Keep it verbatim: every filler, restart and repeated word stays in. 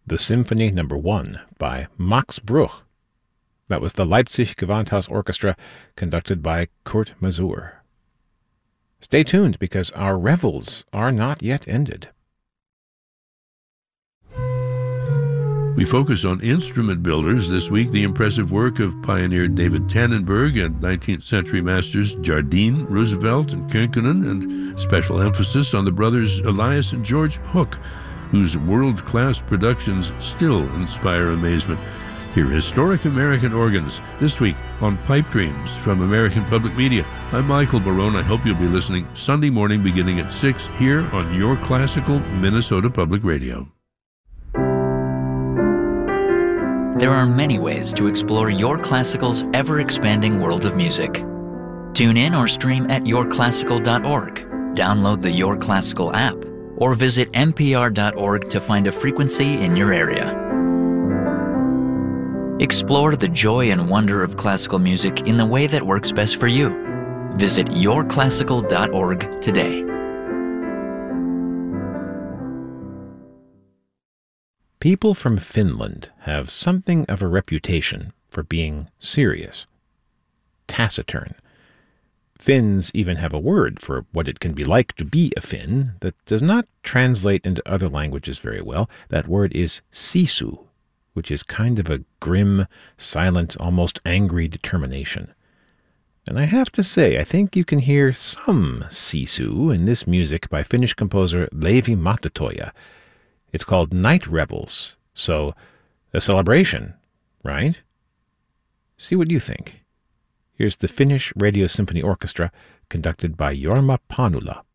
the Symphony Number One by Max Bruch. That was the Leipzig Gewandhaus Orchestra, conducted by Kurt Masur. Stay tuned, because our revels are not yet ended. We focus on instrument builders this week, the impressive work of pioneer David Tannenberg and nineteenth century masters Jardine, Roosevelt, and Könkkinen, and special emphasis on the brothers Elias and George Hook, whose world-class productions still inspire amazement. Hear historic American organs this week on Pipe Dreams from American Public Media. I'm Michael Barone. I hope you'll be listening Sunday morning beginning at six here on Your Classical Minnesota Public Radio. There are many ways to explore Your Classical's ever-expanding world of music. Tune in or stream at your classical dot org, download the Your Classical app, or visit n p r dot org to find a frequency in your area. Explore the joy and wonder of classical music in the way that works best for you. Visit your classical dot org today. People from Finland have something of a reputation for being serious, taciturn. Finns even have a word for what it can be like to be a Finn that does not translate into other languages very well. That word is sisu, which is kind of a grim, silent, almost angry determination. And I have to say, I think you can hear some sisu in this music by Finnish composer Leevi Mattatoja. It's called Night Revels, so a celebration, right? See what you think. Here's the Finnish Radio Symphony Orchestra, conducted by Jorma Panula.